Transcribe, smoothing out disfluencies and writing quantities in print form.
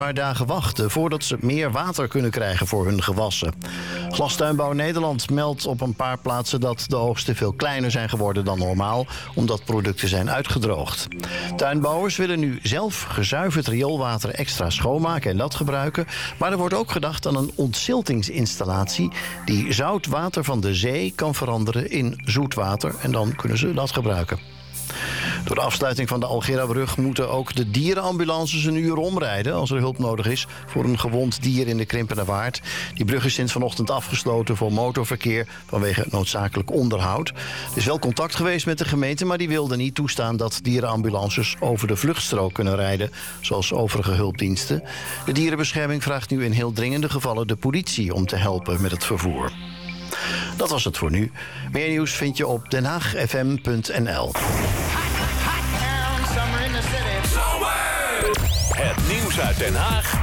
paar dagen wachten voordat ze meer water kunnen krijgen voor hun gewassen. Glastuinbouw Nederland meldt op een paar plaatsen dat de oogsten veel kleiner zijn geworden dan normaal, omdat producten zijn uitgedroogd. Tuinbouwers willen nu zelf gezuiverd rioolwater extra schoonmaken en dat gebruiken, maar er wordt ook gedacht aan een ontziltingsinstallatie die zout water van de zee kan veranderen in zoet water en dan kunnen ze dat gebruiken. Door de afsluiting van de Algerabrug moeten ook de dierenambulances een uur omrijden als er hulp nodig is voor een gewond dier in de Krimpenerwaard. Die brug is sinds vanochtend afgesloten voor motorverkeer vanwege noodzakelijk onderhoud. Er is wel contact geweest met de gemeente, maar die wilde niet toestaan dat dierenambulances over de vluchtstrook kunnen rijden, zoals overige hulpdiensten. De dierenbescherming vraagt nu in heel dringende gevallen de politie om te helpen met het vervoer. Dat was het voor nu. Meer nieuws vind je op denhaagfm.nl. Het nieuws uit Den Haag